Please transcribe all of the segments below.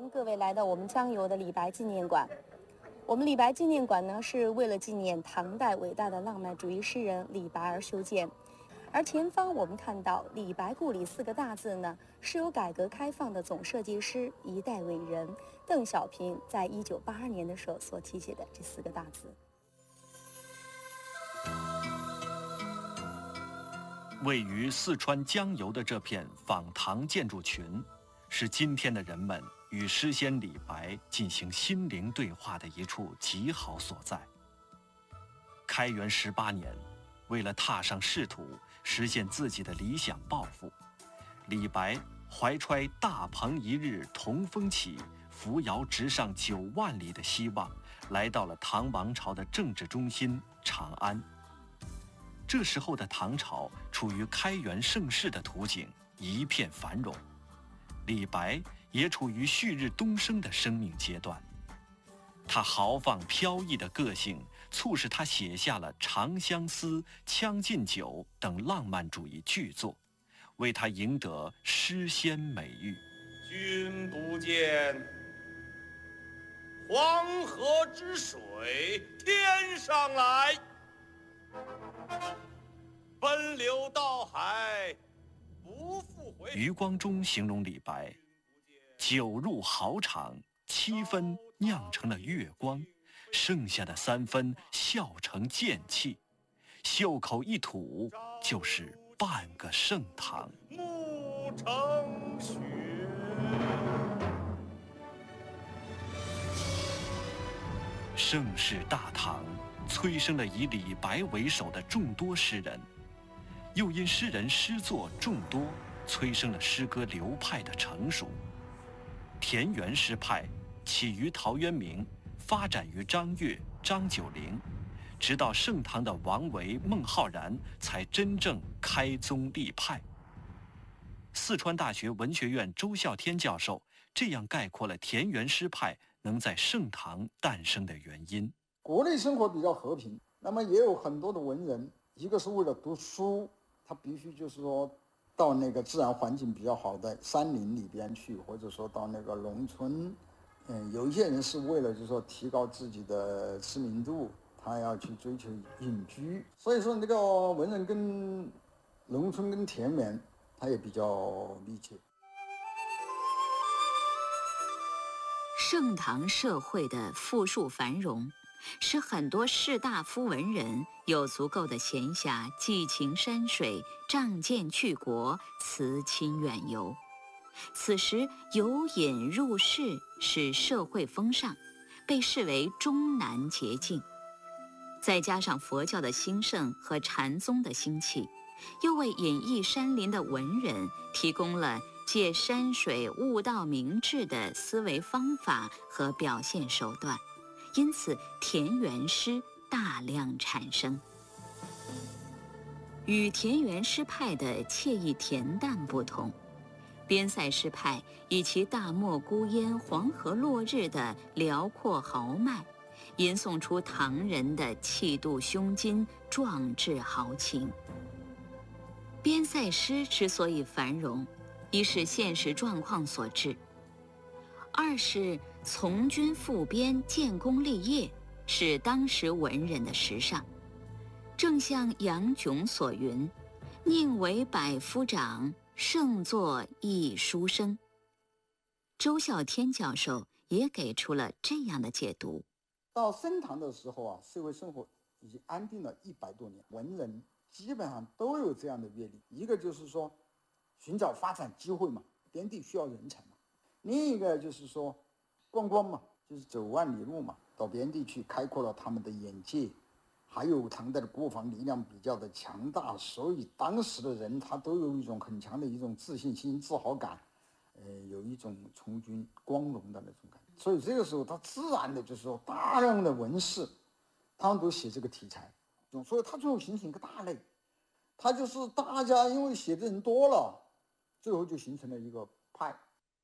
迎各位来到我们江油的李白纪念馆。我们李白纪念馆呢，是为了纪念唐代伟大的浪漫主义诗人李白而修建。而前方我们看到“李白故里”4个大字呢，是由改革开放的总设计师、一代伟人邓小平在1982年的时候所题写的这4个大字。 位于四川江油的这片仿唐建筑群，是今天的人们与诗仙李白进行心灵对话的一处极好所在。开元18年，为了踏上仕途，实现自己的理想抱负，李白怀揣大鹏一日同风起，扶摇直上9万里的希望，来到了唐王朝的政治中心长安。这时候的唐朝处于开元盛世的图景，一片繁荣。李白也处于旭日东升的生命阶段，他豪放飘逸的个性促使他写下了《长相思》《将进酒》等浪漫主义巨作，为他赢得诗仙美誉。 君不见黄河之水天上来，奔流到海不复回。 余光中形容李白：酒入豪肠，7分酿成了月光，剩下的3分笑成剑气，袖口一吐就是半个盛唐。 暮成雪。 盛世大唐催生了以李白为首的众多诗人，又因诗人诗作众多，催生了诗歌流派的成熟。田园诗派起于陶渊明，发展于张悦、张九龄，直到盛唐的王维、孟浩然才真正开宗立派。四川大学文学院周孝天教授这样概括了田园诗派能在盛唐诞生的原因。 国内生活比较和平，那么也有很多的文人，一个是为了读书，他必须就是说到那个自然环境比较好的山林里边去，或者说到那个农村。有一些人是为了就是说提高自己的知名度，他要去追求隐居。所以说那个文人跟农村跟田园他也比较密切。 盛唐社会的富庶繁荣，使很多士大夫文人有足够的闲暇寄情山水，仗剑去国，辞亲远游。此时游饮入室是社会风尚，被视为终南捷径。再加上佛教的兴盛和禅宗的兴起，又为隐逸山林的文人提供了借山水悟道明智的思维方法和表现手段，因此田园诗大量产生。与田园诗派的惬意恬淡不同，边塞诗派以其大漠孤烟、黄河落日的辽阔豪迈，吟诵出唐人的气度胸襟、壮志豪情。边塞诗之所以繁荣，一是现实状况所致，二是从军赴边、建功立业是当时文人的时尚。正像杨炯所云：“宁为百夫长，胜作一书生。”周孝天教授也给出了这样的解读。 到盛唐的时候啊，社会生活已经安定了100多年，文人基本上都有这样的阅历。一个就是说寻找发展机会嘛，边地需要人才嘛；另一个就是说观光嘛，就是走万里路嘛，到边地去开阔了他们的眼界。还有唐代的国防力量比较的强大，所以当时的人他都有一种很强的一种自信心、自豪感，有一种从军光荣的那种感觉。所以这个时候他自然的就是说大量的文士他们都写这个题材，所以他最后形成一个大类，他就是大家因为写的人多了，最后就形成了一个派。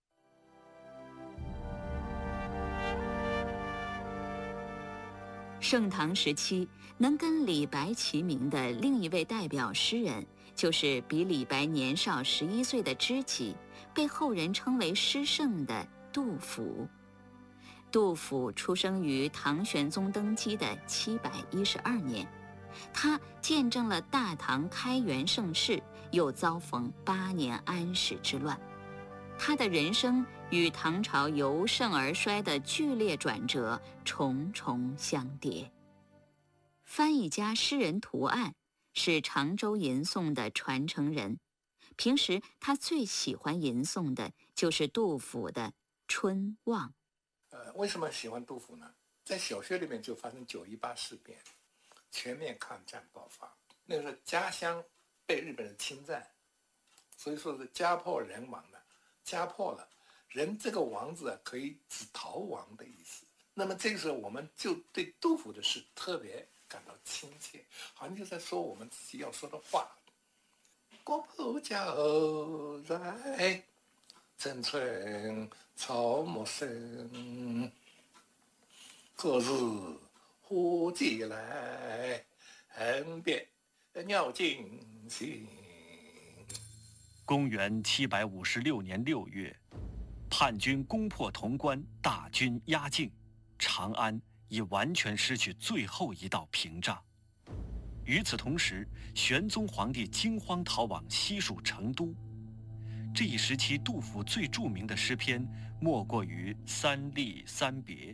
盛唐时期能跟李白齐名的另一位代表诗人，就是比李白年少11岁的知己，被后人称为诗圣的杜甫。杜甫出生于唐玄宗登基的712年，他见证了大唐开元盛世，又遭逢8年安史之乱。他的人生与唐朝由盛而衰的剧烈转折重重相叠。翻译家诗人涂岸是常州吟诵的传承人，平时他最喜欢吟诵的就是杜甫的《春望》。 为什么喜欢杜甫呢？在小学里面就发生9·18事变，全面抗战爆发。那个时候家乡被日本人侵占，所以说是家破人亡的。家破了，人这个亡字可以指逃亡的意思。那么这个时候我们就对杜甫的诗特别感到亲切，好像就在说我们自己要说的话。国破家后在，城春草木深。何日忽寄来，恨别鸟惊心。 公元756年6月，叛军攻破潼关，大军压境，长安已完全失去最后一道屏障。与此同时，玄宗皇帝惊慌逃往西蜀成都。这一时期，杜甫最著名的诗篇莫过于《三吏三别》。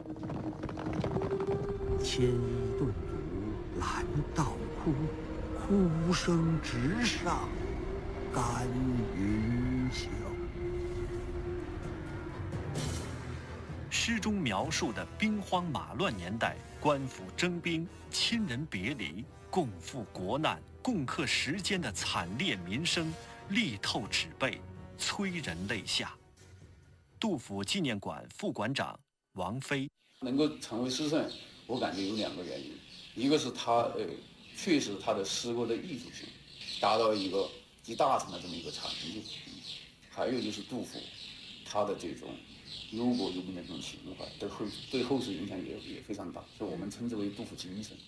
牵衣顿足拦道哭，哭声直上干云霄。 诗中描述的兵荒马乱年代，官府征兵、亲人别离、共赴国难、共克时艰的惨烈民生，力透纸背，催人泪下。杜甫纪念馆副馆长王飞能够成为诗圣，我感觉有2个原因，一个是他确实他的诗歌的艺术性达到一个集大成的这么一个产品，还有就是杜甫他的这种忧国忧民的这种情怀，对后世影响也非常大，所以我们称之为杜甫精神。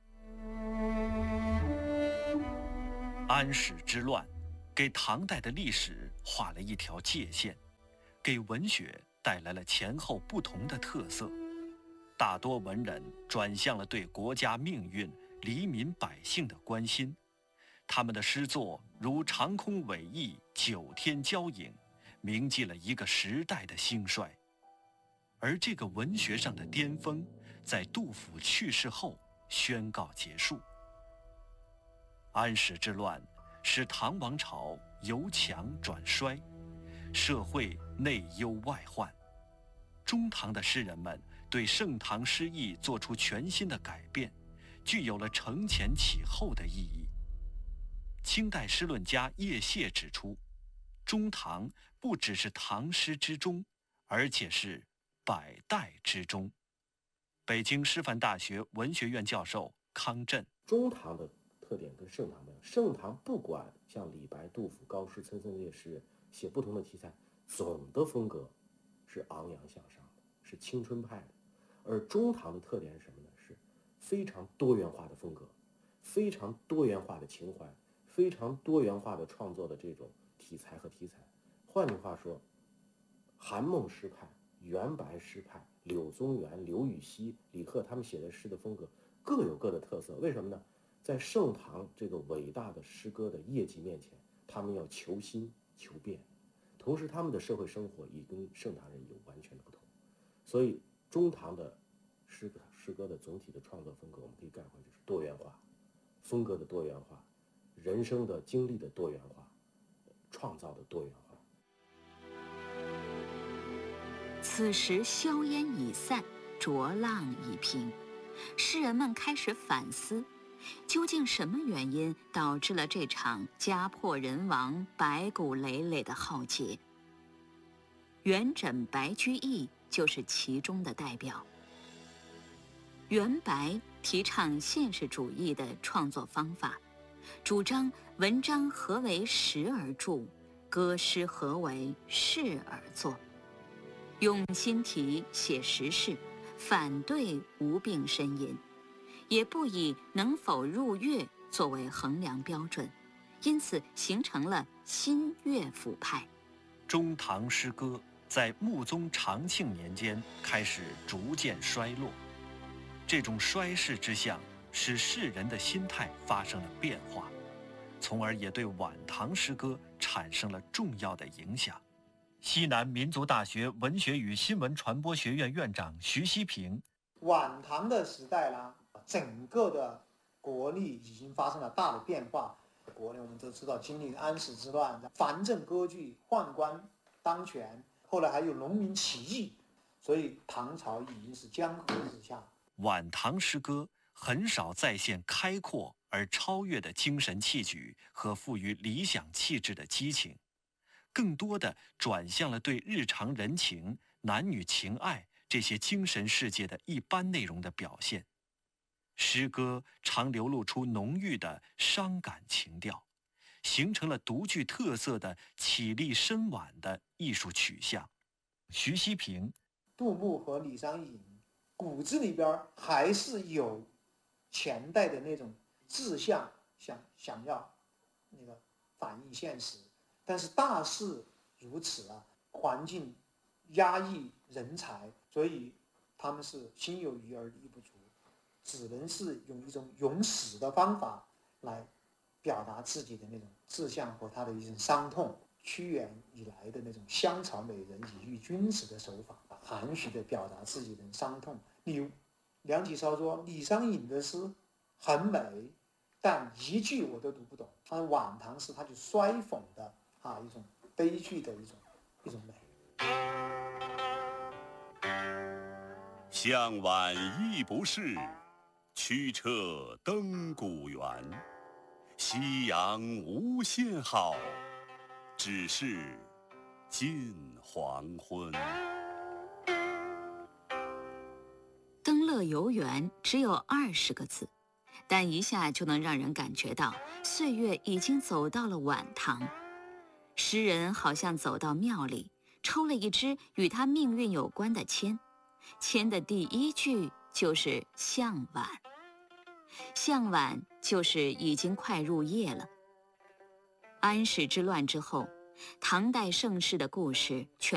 安史之乱给唐代的历史画了一条界限，给文学带来了前后不同的特色。大多文人转向了对国家命运、黎民百姓的关心，他们的诗作如长空伟意、九天交影，铭记了一个时代的兴衰。而这个文学上的巅峰，在杜甫去世后宣告结束。安史之乱使唐王朝由强转衰，社会内忧外患。中唐的诗人们对盛唐诗意做出全新的改变，具有了承前启后的意义。清代诗论家叶谢指出，中唐不只是唐诗之中，而且是百代之中。北京师范大学文学院教授康震： 中唐的特点跟盛唐不一样，盛唐不管像李白、杜甫、高适、岑参这些诗人写不同的题材，总的风格是昂扬向上的，是青春派的。而中唐的特点是什么呢？是非常多元化的风格，非常多元化的情怀，非常多元化的创作的这种题材和题材。换句话说，韩孟诗派、元白诗派、柳宗元、刘禹锡、李贺他们写的诗的风格各有各的特色。为什么呢？在盛唐这个伟大的诗歌的业绩面前，他们要求新求变，同时他们的社会生活也跟盛唐人有完全的不同。所以中唐的诗歌的总体的创作风格，我们可以概括就是多元化，风格的多元化，人生的经历的多元化，创造的多元化。 此时硝烟已散，浊浪已平，诗人们开始反思，究竟什么原因导致了这场家破人亡、白骨累累的浩劫？元稹、白居易就是其中的代表。元白提倡现实主义的创作方法，主张文章何为实而著，歌诗何为事而作，用新题写实事，反对无病呻吟，也不以能否入乐作为衡量标准，因此形成了新乐府派。 中唐诗歌在穆宗长庆年间开始逐渐衰落。这种衰势之象使世人的心态发生了变化，从而也对晚唐诗歌产生了重要的影响。西南民族大学文学与新闻传播学院院长徐希平： 晚唐的时代呢，整个的国力已经发生了大的变化。国内我们都知道经历安史之乱，藩镇割据，宦官当权，后来还有农民起义，所以唐朝已经是江河日下。 晚唐诗歌很少再现开阔而超越的精神气举和富于理想气质的激情，更多的转向了对日常人情、男女情爱这些精神世界的一般内容的表现。诗歌常流露出浓郁的伤感情调，形成了独具特色的绮丽深婉的艺术取向。徐希平： 杜牧和李商隐骨子里边还是有前代的那种志向，想要那个反映现实，但是大势如此啊，环境压抑人才，所以他们是心有余而力不足，只能是用一种咏史的方法来表达自己的那种志向和他的一种伤痛。屈原以来的那种香草美人以喻君子的手法，含蓄地表达自己的伤痛。梁启超说李商隐的诗很美，但一句我都读不懂。但晚唐诗它就衰讽的一种悲剧的一种美。 向晚意不适，驱车登古原。夕阳无限好，只是近黄昏。 登乐游原只有20个字，但一下就能让人感觉到岁月已经走到了晚唐。诗人好像走到庙里，抽了一支与他命运有关的签，签的第一句就是向晚。向晚就是已经快入夜了。安史之乱之后，唐代盛世的故事全